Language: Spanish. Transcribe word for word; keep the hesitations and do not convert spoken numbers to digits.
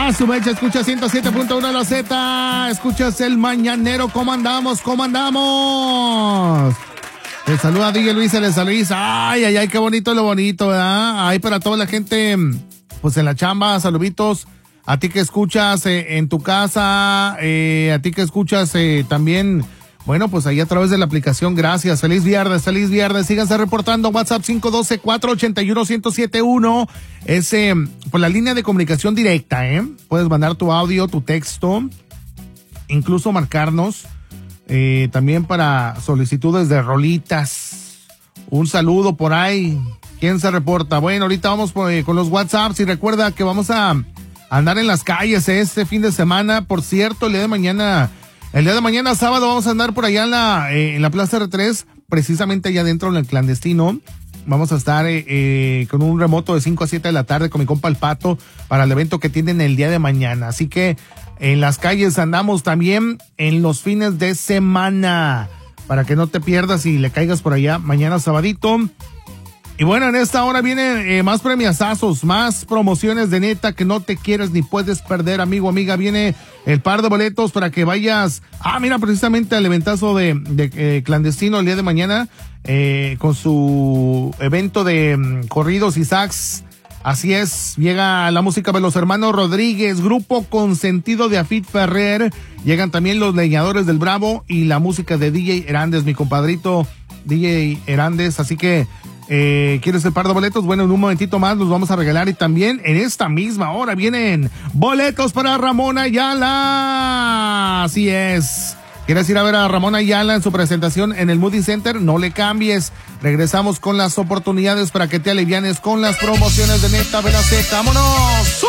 Ah, su mecha, escucha ciento siete punto uno la Z. Escuchas el mañanero. ¿Cómo andamos? ¿Cómo andamos? Les saluda D J Luis, les Luis. Ay, ay, ay, qué bonito lo bonito, ¿verdad? Ahí para toda la gente, pues en la chamba, saluditos. A ti que escuchas eh, en tu casa, eh, a ti que escuchas eh, también, bueno, pues ahí a través de la aplicación. Gracias. Feliz viernes, feliz viernes. Síganse reportando. WhatsApp cinco uno dos, cuatro ocho uno, uno cero siete uno. Es eh, por la línea de comunicación directa, ¿eh? Puedes mandar tu audio, tu texto, incluso marcarnos. Eh, también para solicitudes de rolitas. Un saludo por ahí. ¿Quién se reporta? Bueno, ahorita vamos por, eh, con los WhatsApps y recuerda que vamos a andar en las calles eh, este fin de semana. Por cierto, el día de mañana, el día de mañana sábado vamos a andar por allá en la, eh, en la Plaza R tres, precisamente allá adentro en el clandestino. Vamos a estar eh, eh, con un remoto de cinco a siete de la tarde con mi compa El Pato para el evento que tienen el día de mañana. Así que en las calles andamos también en los fines de semana para que no te pierdas y le caigas por allá mañana sabadito. Y bueno, en esta hora vienen eh, más premiazazos, más promociones de neta que no te quieres ni puedes perder, amigo, amiga. Viene el par de boletos para que vayas, ah, mira, precisamente al eventazo de, de eh, clandestino el día de mañana, eh, con su evento de um, corridos y sax. Así es, llega la música de los hermanos Rodríguez, grupo consentido de Afid Ferrer. Llegan también los leñadores del Bravo y la música de D J Herandes, mi compadrito D J Herandes. Así que, eh, ¿quieres el par de boletos? Bueno, en un momentito más los vamos a regalar. Y también en esta misma hora vienen boletos para Ramón Ayala. Así es. ¿Quieres ir a ver a Ramón Ayala en su presentación en el Moody Center? No le cambies. Regresamos con las oportunidades para que te alivianes con las promociones de neta. Ven a Z. ¡Vámonos!